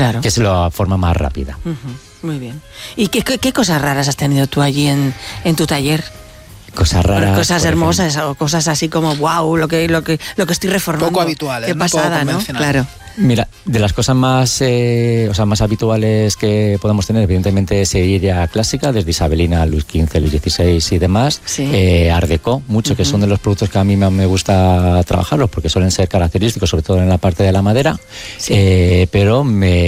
Claro. Que es la forma más rápida. Muy bien. ¿Y qué cosas raras has tenido tú allí en tu taller? Cosas raras. Cosas hermosas o cosas así como wow, lo que estoy reformando. Poco habituales. Qué pasada, ¿no? Claro. Mira, de las cosas más habituales que podemos tener, evidentemente, seguiría clásica, desde Isabelina, Luis XV, Luis XVI y demás. Sí. Art Deco, mucho, que son de los productos que a mí me gusta trabajarlos, porque suelen ser característicos, sobre todo en la parte de la madera. Sí. Pero